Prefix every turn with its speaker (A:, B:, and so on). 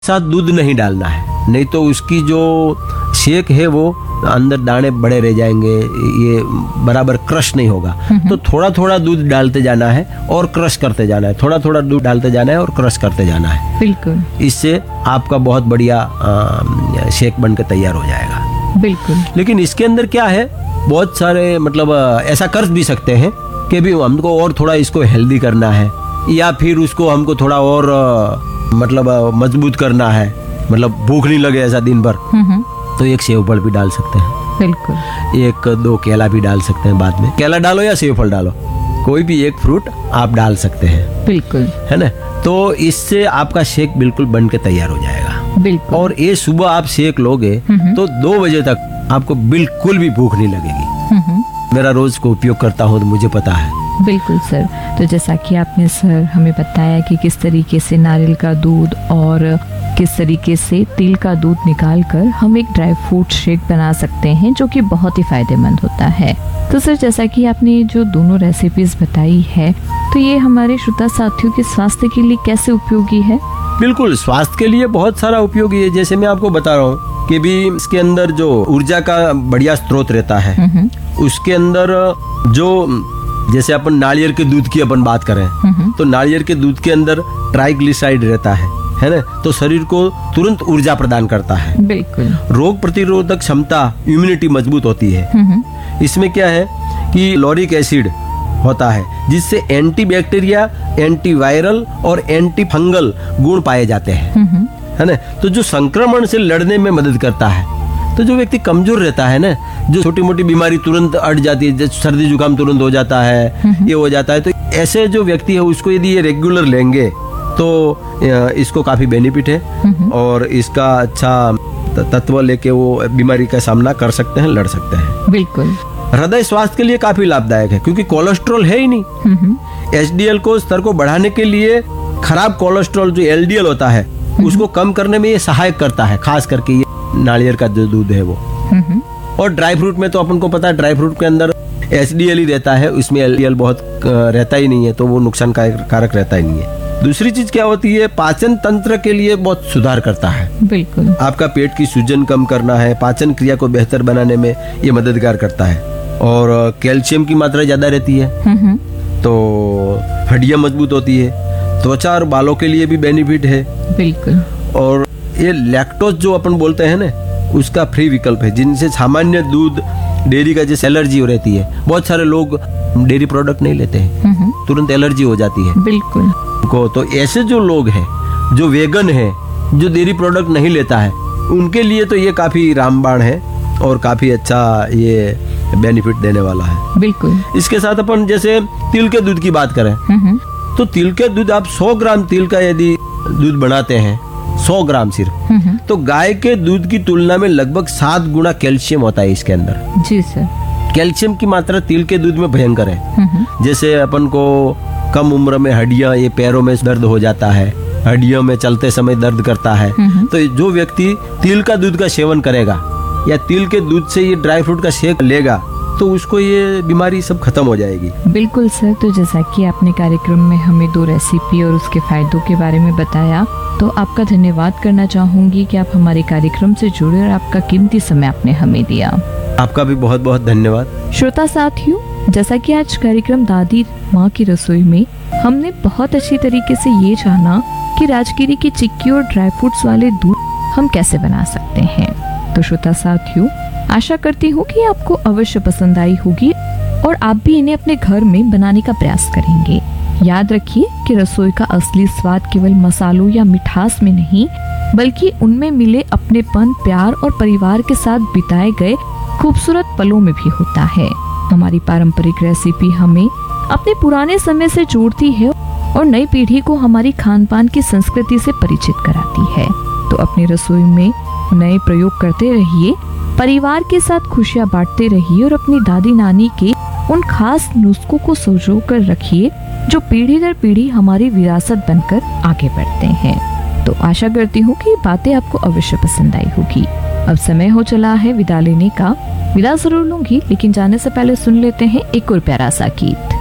A: साथ दूध नहीं डालना है, नहीं तो उसकी जो शेक है वो अंदर दाने बड़े रह जाएंगे, ये बराबर क्रश नहीं होगा। तो थोड़ा थोड़ा दूध डालते जाना है और क्रश करते जाना है, थोड़ा थोड़ा दूध डालते जाना है और क्रश करते जाना है।
B: बिल्कुल,
A: इससे आपका बहुत बढ़िया शेक बनकर तैयार हो जाएगा।
B: बिल्कुल।
A: लेकिन इसके अंदर क्या है, बहुत सारे मतलब ऐसा कर भी सकते हैं कि भी हमको और थोड़ा इसको हेल्दी करना है, या फिर उसको हमको थोड़ा और मतलब मजबूत करना है, मतलब भूख नहीं लगे ऐसा दिन भर, तो एक सेव फल भी डाल सकते हैं।
B: बिल्कुल।
A: एक दो केला भी डाल सकते हैं बाद में, केला डालो या सेव फल डालो, कोई भी एक फ्रूट आप डाल सकते हैं।
B: बिल्कुल,
A: है ना। तो इससे आपका शेक बिल्कुल बन के तैयार हो जाएगा।
B: बिल्कुल।
A: और ये सुबह आप शेक लोगे तो 2 बजे तक आपको बिल्कुल भी भूख नहीं लगेगी। मेरा रोज को उपयोग करता हूँ तो मुझे पता है।
B: बिल्कुल सर। तो जैसा कि आपने सर हमें बताया कि किस तरीके से नारियल का दूध और किस तरीके से तिल का दूध निकालकर हम एक ड्राई फ्रूट शेक बना सकते हैं, जो कि बहुत ही फायदेमंद होता है। तो सर जैसा कि आपने जो दोनों रेसिपीज बताई है, तो ये हमारे श्रोता साथियों के स्वास्थ्य के लिए कैसे उपयोगी है?
A: बिल्कुल, स्वास्थ्य के लिए बहुत सारा उपयोगी है। जैसे मैं आपको बता रहा हूँ कि भी इसके अंदर जो ऊर्जा का बढ़िया स्रोत रहता है, उसके अंदर जो जैसे अपन नारियल के दूध की अपन बात करें तो नारियल के दूध के अंदर ट्राइग्लिसराइड रहता है ना, तो शरीर को तुरंत ऊर्जा प्रदान करता है। बिल्कुल। रोग प्रतिरोधक क्षमता, इम्यूनिटी मजबूत होती है। इसमें क्या है कि लॉरिक एसिड होता है, जिससे एंटीबैक्टीरिया, एंटीवायरल और एंटी फंगल गुण पाए जाते हैं, है ना। तो जो संक्रमण से लड़ने में मदद करता है। तो जो व्यक्ति कमजोर रहता है ना, जो छोटी मोटी बीमारी तुरंत अट जाती है, जैसे सर्दी जुकाम तुरंत हो जाता है, ये हो जाता है, तो ऐसे जो व्यक्ति है उसको यदि ये रेगुलर लेंगे तो इसको काफी बेनिफिट है और इसका अच्छा तत्व लेके वो बीमारी का सामना कर सकते हैं, लड़ सकते हैं।
B: बिल्कुल।
A: हृदय स्वास्थ्य के लिए काफी लाभदायक है, क्योंकि कोलेस्ट्रॉल है ही नहीं। एचडीएल को स्तर को बढ़ाने के लिए खराब कोलेस्ट्रॉल जो एलडीएल होता है उसको कम करने में ये सहायक करता है, खास करके ये नारियल का जो दूध है वो। और ड्राई फ्रूट में तो अपन को पता है, ड्राई फ्रूट के अंदर एचडीएल ही रहता है, उसमें एलडीएल बहुत रहता ही नहीं है, तो वो नुकसान कारक रहता ही नहीं है। दूसरी चीज क्या होती है, पाचन तंत्र के लिए बहुत सुधार करता है। बिल्कुल। आपका पेट की सूजन कम करना है, पाचन क्रिया को बेहतर बनाने में ये मददगार करता है। और कैल्शियम की मात्रा ज्यादा रहती है, तो हड्डियां मजबूत होती है। त्वचा और बालों के लिए भी बेनिफिट है। बिल्कुल। और ये लैक्टोज जो अपन बोलते हैं ना, उसका फ्री विकल्प है, जिनसे सामान्य दूध, डेयरी का जैसे एलर्जी हो रहती है। बहुत सारे लोग डेयरी प्रोडक्ट नहीं लेते हैं, तुरंत एलर्जी हो जाती है। बिल्कुल। तो ऐसे जो लोग हैं, जो वेगन है, जो डेयरी प्रोडक्ट नहीं लेता है, उनके लिए तो ये काफी रामबाण है और काफी अच्छा ये बेनिफिट देने वाला है। बिल्कुल। इसके साथ अपन जैसे तिल के दूध की बात करें तो तिल के दूध आप 100 ग्राम तिल का यदि दूध बनाते हैं, 100 ग्राम सिर्फ, तो गाय के दूध की तुलना में लगभग 7 गुना कैल्शियम होता है इसके अंदर। जी सर। कैल्शियम की मात्रा तिल के दूध में भयंकर है। जैसे अपन को कम उम्र में हड्डियां, ये पैरों में दर्द हो जाता है, हड्डियों में चलते समय दर्द करता है, तो जो व्यक्ति तिल का दूध का सेवन करेगा या तिल के दूध से ये ड्राई फ्रूट का शेक लेगा, तो उसको ये बीमारी सब खत्म हो जाएगी।
B: बिल्कुल सर। तो जैसा कि आपने कार्यक्रम में हमें 2 रेसिपी और उसके फायदों के बारे में बताया, तो आपका धन्यवाद करना चाहूंगी कि आप हमारे कार्यक्रम से जुड़े और आपका कीमती समय आपने हमें दिया।
A: आपका भी बहुत बहुत धन्यवाद।
B: श्रोता साथियों, जैसा कि आज कार्यक्रम दादी माँ की रसोई में हमने बहुत अच्छी तरीके से ये जाना कि राजगिरी की चिक्की और ड्राई फ्रूट्स वाले दूध हम कैसे बना सकते हैं। तो श्रोता साथियों, आशा करती हूँ कि आपको अवश्य पसंद आई होगी और आप भी इन्हें अपने घर में बनाने का प्रयास करेंगे। याद रखिए कि रसोई का असली स्वाद केवल मसालों या मिठास में नहीं, बल्कि उनमें मिले अपनेपन, प्यार और परिवार के साथ बिताए गए खूबसूरत पलों में भी होता है। हमारी पारंपरिक रेसिपी हमें अपने पुराने समय से जोड़ती है और नई पीढ़ी को हमारी खान पान की संस्कृति से परिचित कराती है। तो अपनी रसोई में नए प्रयोग करते रहिए, परिवार के साथ खुशियां बांटते रहिए और अपनी दादी नानी के उन खास नुस्खों को संजो कर रखिए जो पीढ़ी दर पीढ़ी हमारी विरासत बनकर आगे बढ़ते हैं। तो आशा करती हूँ कि बातें आपको अवश्य पसंद आई होगी। अब समय हो चला है विदा लेने का। विदा जरूर लूंगी, लेकिन जाने से पहले सुन लेते हैं एक और प्यारा सा गीत।